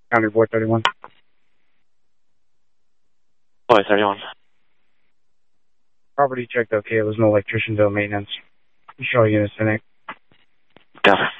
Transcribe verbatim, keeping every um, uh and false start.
County Board thirty-one. Boy, thirty-one. Property checked okay. There was no electrician bill maintenance. You show units tonight. Got it.